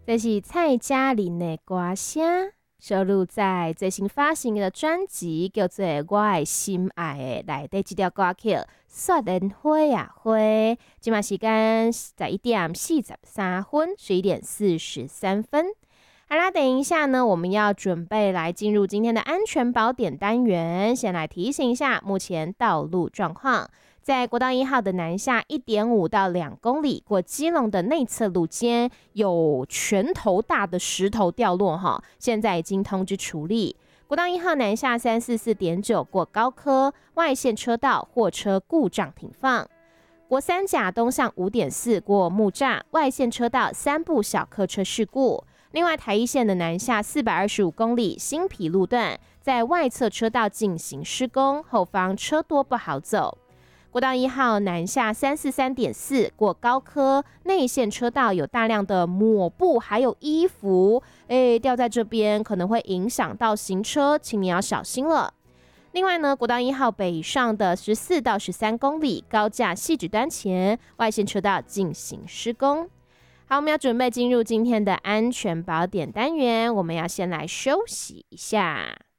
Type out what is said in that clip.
这是蔡嘉玲的歌声，收录在最新发行的专辑叫做《我的心爱》的内底这条歌曲《雪莲花啊花》。现在时间11:43分，11:43。好啦，等一下呢，我们要准备来进入今天的安全宝典单元。先来提醒一下目前道路状况。在国道1号的南下1.5到2公里，过基隆的内侧路肩有拳头大的石头掉落哈，现在已经通知处理。国道1号南下344.9，过高科外线车道货车故障停放。国三甲东向5.4，过木栅外线车道3部小客车事故。另外，台一线的南下425公里新陂路段，在外侧车道进行施工，后方车多不好走。国道1号南下343.4，过高科内线车道有大量的抹布还有衣服，掉在这边可能会影响到行车，请你要小心了。另外呢，国道1号北上的14到13公里高架汐止端前外线车道进行施工。好，我们要准备进入今天的安全宝典单元，我们要先来休息一下。